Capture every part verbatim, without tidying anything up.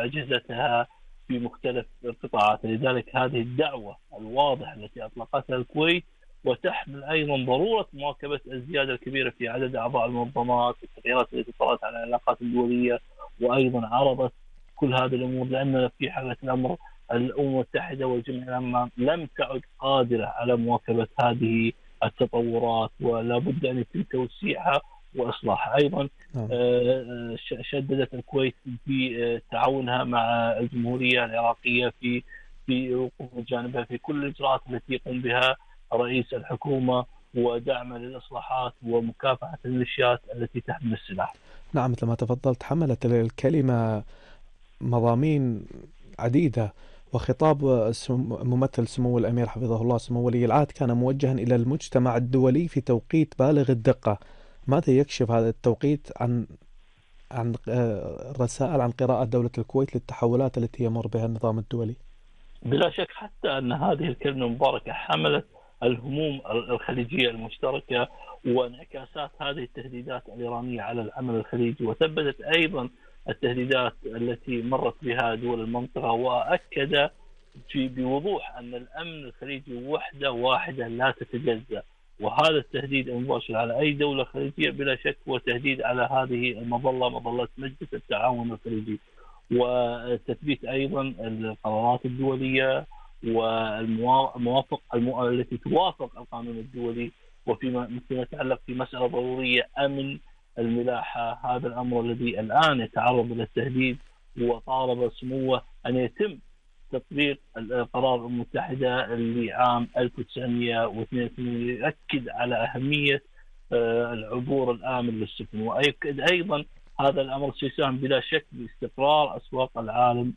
وأجهزتها في مختلف القطاعات. لذلك هذه الدعوة الواضحة التي أطلقتها الكويت وتحمل أيضا ضرورة مواكبة الزيادة الكبيرة في عدد أعضاء المنظمات والتغييرات التي طرأت على العلاقات الدولية، وأيضا عرضت كل هذه الأمور، لأن في حالة الأمر الأمم المتحدة والجمعية العامة لم تعد قادرة على مواكبة هذه التطورات، ولا بد أن يتم توسيعها وإصلاحها. أيضا نعم. شددت الكويت في تعاونها مع الجمهورية العراقية في في وقوف جانبها في كل الإجراءات التي يقوم بها رئيس الحكومة، ودعم للإصلاحات ومكافحة الميليشيات التي تحمل السلاح. نعم، مثل ما تفضلت، حملت الكلمة مضامين عديدة، وخطاب ممثل سمو الأمير حفظه الله سمو ولي العهد كان موجها إلى المجتمع الدولي في توقيت بالغ الدقة. ماذا يكشف هذا التوقيت عن عن رسائل عن قراءة دولة الكويت للتحولات التي يمر بها النظام الدولي؟ بلا شك حتى أن هذه الكلمة المباركة حملت الهموم الخليجية المشتركة وانعكاسات هذه التهديدات الإيرانية على العمل الخليجي، وثبتت أيضا التهديدات التي مرت بها دول المنطقة، وأكد في بوضوح أن الأمن الخليجي وحدة واحدة لا تتجزأ. وهذا التهديد المباشر على أي دولة خليجية بلا شك هو تهديد على هذه المظلة، مظلة مجلس التعاون الخليجي، وتثبيت أيضا القرارات الدولية والموافق المو... التي توافق القانون الدولي. وفيما يتعلق في مسألة ضرورية أمن الملاحة، هذا الأمر الذي الآن يتعرض إلى التهديد، وطالب سموه أن يتم تطبيق القرار الأمم المتحدة لعام ألف وتسعمئة واثنين وثمانين يؤكد على أهمية العبور الآمن للسفن، وأيضا أيضا هذا الأمر سيساهم بلا شك باستقرار أسواق العالم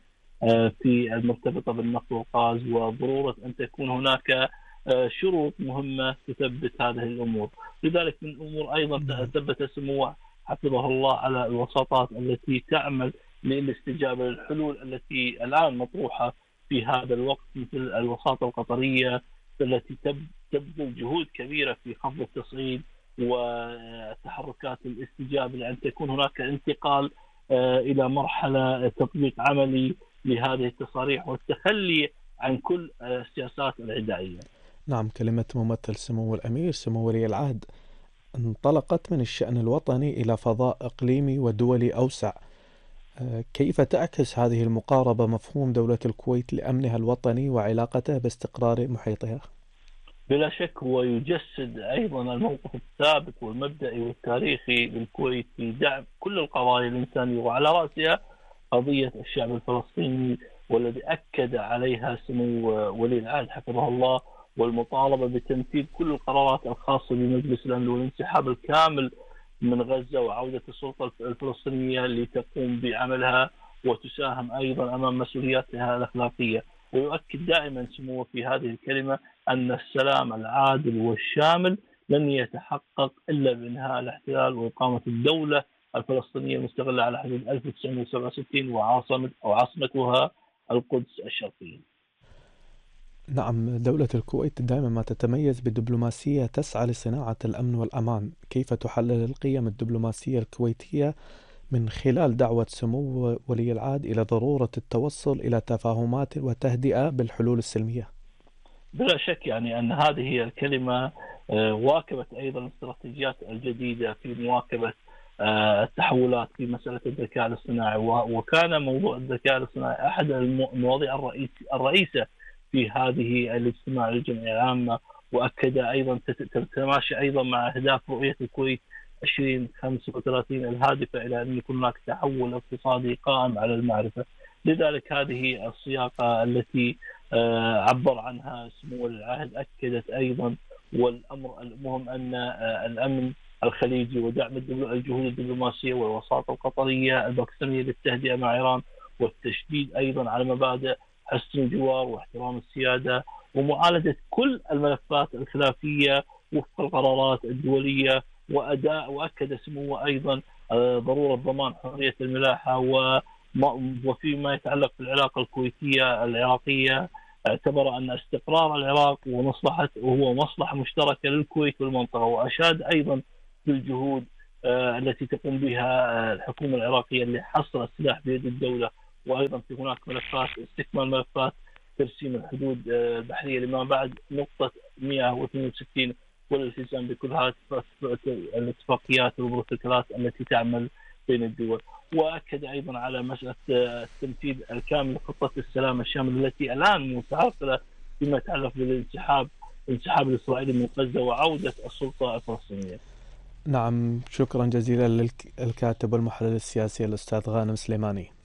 في المرتبطة بالنقل والغاز، وضرورة أن تكون هناك شروط مهمة تثبت هذه الأمور. لذلك من الأمور أيضا ثبت سموه حفظه الله على الوساطات التي تعمل للاستجابة للحلول التي الآن مطروحة في هذا الوقت، مثل الوساطة القطرية التي تبذل جهود كبيرة في خفض التصعيد وتحركات الاستجابة، لأن تكون هناك انتقال إلى مرحلة تطبيق عملي لهذه التصاريح والتخلي عن كل السياسات العدائية. نعم، كلمة ممثل سمو الأمير سمو ولي العهد انطلقت من الشأن الوطني إلى فضاء إقليمي ودولي أوسع. كيف تعكس هذه المقاربة مفهوم دولة الكويت لأمنها الوطني وعلاقته باستقرار محيطها؟ بلا شك هو يجسد أيضا الموقف الثابت والمبدئي والتاريخي للكويت في دعم كل القضايا الإنسانية، وعلى رأسها قضية الشعب الفلسطيني، والذي أكد عليها سمو ولي العهد حفظه الله، والمطالبة بتنفيذ كل القرارات الخاصة بمجلس الأمن والانسحاب الكامل من غزة، وعودة السلطة الفلسطينية لتقوم بعملها وتساهم أيضا أمام مسؤولياتها الأخلاقية. ويؤكد دائما سموه في هذه الكلمة أن السلام العادل والشامل لن يتحقق إلا بإنهاء الاحتلال وإقامة الدولة الفلسطينية المستقلة على حدود ألف وتسعمئة وسبعة وستين وعاصمة أو عاصمتها القدس الشرقية. نعم، دولة الكويت دائما ما تتميز بدبلوماسية تسعى لصناعة الأمن والأمان. كيف تحلل القيم الدبلوماسية الكويتية من خلال دعوة سمو ولي العهد إلى ضرورة التوصل إلى تفاهمات وتهدئة بالحلول السلمية؟ بلا شك يعني أن هذه هي الكلمة واكبت أيضا الاستراتيجيات الجديدة في مواكبة التحولات في مسألة الذكاء الاصطناعي، وكان موضوع الذكاء الاصطناعي أحد المواضيع الرئيسة في هذه الاجتماع الجمعية العامة، وأكد أيضا تتماشى أيضا مع أهداف رؤية الكويت عشرين خمسة وثلاثين الهادفة إلى أن يكون هناك تحول اقتصادي قائم على المعرفة. لذلك هذه السياقة التي عبر عنها سمو العهد أكدت أيضا، والأمر المهم أن الأمن الخليجي ودعم الجهود الدبلوماسية والوساطة القطرية الباكستانية للتهدئة مع إيران، والتشديد أيضا على مبادئ حسن الجوار واحترام السيادة ومعالجة كل الملفات الخلافية وفق القرارات الدولية، وأداء وأكد سموه أيضا ضرورة ضمان حرية الملاحة. وفيما يتعلق بالعلاقة الكويتية العراقية اعتبر أن استقرار العراق ومصلحة وهو مصلحة مشتركة للكويت والمنطقة، وأشاد أيضا بالجهود التي تقوم بها الحكومة العراقية لحصر السلاح بيد الدولة وايضا في هناك ملفات استكمال ملفات ترسيم الحدود البحريه لما بعد نقطه مئة واثنين وستين والالتزام بكل هذه الاتفاقيات والبروتوكولات التي تعمل بين الدول. واكد ايضا على مساله التنفيذ الكامل لخطه السلام الشامل التي الان متعرقله فيما يتعلق بالانسحاب الانسحاب الاسرائيلي من غزه وعوده السلطه الفلسطينيه. نعم، شكرا جزيلا للكاتب والمحلل السياسي الأستاذ غانم سليماني.